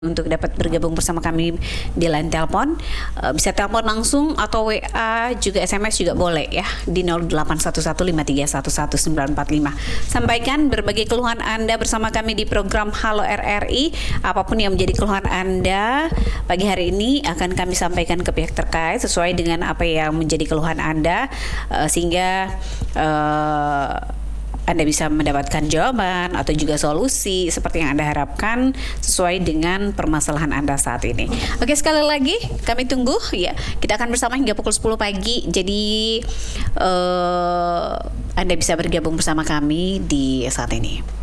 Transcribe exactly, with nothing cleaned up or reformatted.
Untuk dapat bergabung bersama kami di line telepon, uh, bisa telepon langsung atau W A, juga S M S juga boleh ya, di nol delapan satu satu lima tiga satu satu sembilan empat lima. Sampaikan berbagai keluhan Anda bersama kami di program Halo R R I. Apapun yang menjadi keluhan Anda pagi hari ini akan kami sampaikan ke pihak terkait sesuai dengan apa yang menjadi keluhan Anda, uh, sehingga uh, Anda bisa mendapatkan jawaban atau juga solusi seperti yang Anda harapkan sesuai dengan permasalahan Anda saat ini. Oke, sekali lagi kami tunggu ya. Kita akan bersama hingga pukul sepuluh pagi. Jadi uh, Anda bisa bergabung bersama kami di saat ini.